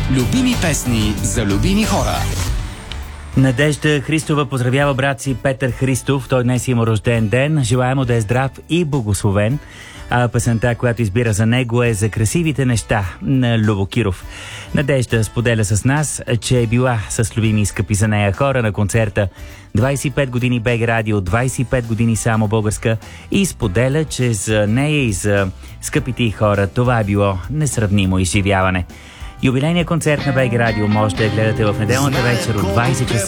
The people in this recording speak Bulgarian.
Любими песни за любими хора. Надежда Христова поздравява брат си Петър Христов. Той днес има рожден ден. Желаемо да е здрав и благословен. А песента, която избира за него, е за красивите неща на Любо Киров. Надежда споделя с нас, че е била с любими и скъпи за нея хора на концерта 25 години БГ Радио, 25 години само българска, и споделя, че за нея и за скъпите й хора това е било несравнимо изживяване. Юбилейният концерт на БГ Радио може да я гледате в неделната вечер от 20 часа